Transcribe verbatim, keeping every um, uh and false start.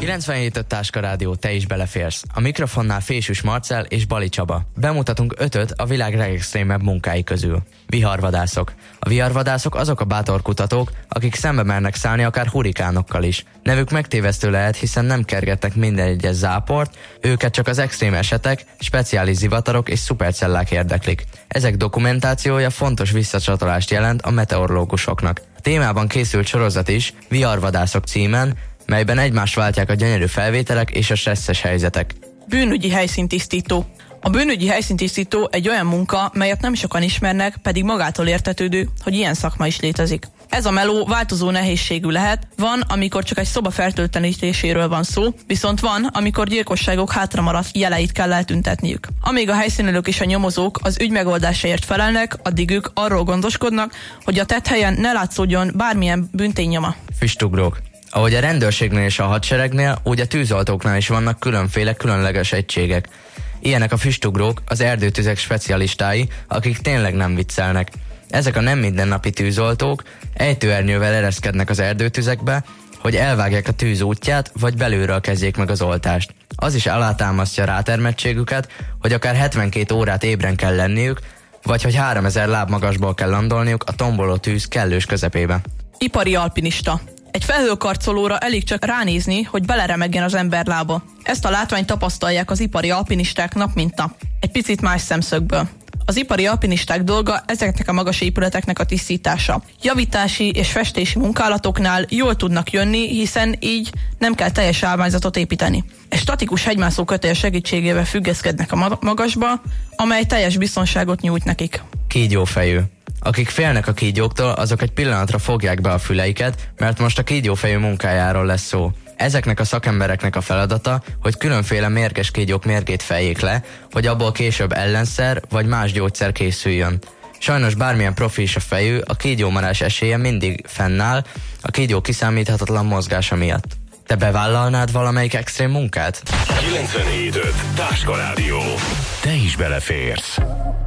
kilencvenhét öt Táska Rádió, te is beleférsz. A mikrofonnál Fésűs Marcell és Bali Csaba. Bemutatunk ötöt a világ legextrémebb munkái közül. Viharvadászok. A viharvadászok azok a bátor kutatók, akik szembe mernek szállni akár hurikánokkal is. Nevük megtévesztő lehet, hiszen nem kergetnek minden egyes záport, őket csak az extrém esetek, speciális zivatarok és szupercellák érdeklik. Ezek dokumentációja fontos visszacsatolást jelent a meteorológusoknak. A témában készült sorozat is, Viharvadászok címen, melyben egymást váltják a gyönyörű felvételek és a stresszes helyzetek. Bűnügyi helyszíntisztító. A bűnügyi helyszíntisztító egy olyan munka, melyet nem sokan ismernek, pedig magától értetődő, hogy ilyen szakma is létezik. Ez a meló változó nehézségű lehet, van, amikor csak egy szoba fertőtlenítéséről van szó, viszont van, amikor gyilkosságok hátramaradt jeleit kell eltüntetniük. Amíg a helyszínelők és a nyomozók az ügy megoldásáért felelnek, addig ők arról gondoskodnak, hogy a tetthelyen ne látszódjon bármilyen bűnténynyoma. Füstugrók. Ahogy a rendőrségnél és a hadseregnél, úgy a tűzoltóknál is vannak különféle különleges egységek. Ilyenek a füstugrók, az erdőtüzek specialistái, akik tényleg nem viccelnek. Ezek a nem mindennapi tűzoltók ejtőernyővel ereszkednek az erdőtüzekbe, hogy elvágják a tűz útját, vagy belülről kezdjék meg az oltást. Az is alátámasztja rátermettségüket, hogy akár hetvenkét órát ébren kell lenniük, vagy hogy háromezer láb magasból kell landolniuk a tomboló tűz kellős közepébe. Ipari alpinista. Egy felhőkarcolóra elég csak ránézni, hogy beleremegjen az ember lába. Ezt a látványt tapasztalják az ipari alpinisták nap mint nap. Egy picit más szemszögből. Az ipari alpinisták dolga ezeknek a magas épületeknek a tisztítása. Javítási és festési munkálatoknál jól tudnak jönni, hiszen így nem kell teljes állványzatot építeni. Egy statikus hegymászó kötél segítségével függeszkednek a magasba, amely teljes biztonságot nyújt nekik. Kígyófejű. Akik félnek a kígyóktól, azok egy pillanatra fogják be a füleiket, mert most a kígyófejű munkájáról lesz szó. Ezeknek a szakembereknek a feladata, hogy különféle mérges kígyók mérgét feljék le, hogy abból később ellenszer vagy más gyógyszer készüljön. Sajnos bármilyen profi is a fejű, a kígyómarás esélye mindig fennáll, a kígyó kiszámíthatatlan mozgása miatt. Te bevállalnád valamelyik extrém munkát? kilencvenhét öt Táska Rádió. Te is beleférsz.